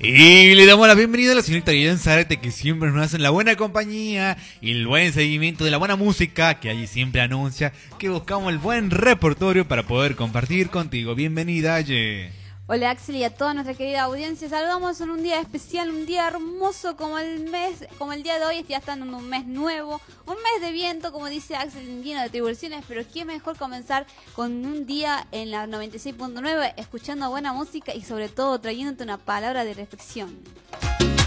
Y le damos la bienvenida a la señorita Guillén Zarate, que siempre nos hacen la buena compañía y el buen seguimiento de la buena música, que allí siempre anuncia que buscamos el buen repertorio para poder compartir contigo. Bienvenida, Aye. Hola Axel y a toda nuestra querida audiencia, saludamos en un día especial, un día hermoso como el día de hoy, ya estando en un mes nuevo, un mes de viento, como dice Axel, lleno de tribulaciones, pero qué mejor comenzar con un día en la 96.9, escuchando buena música y sobre todo trayéndote una palabra de reflexión.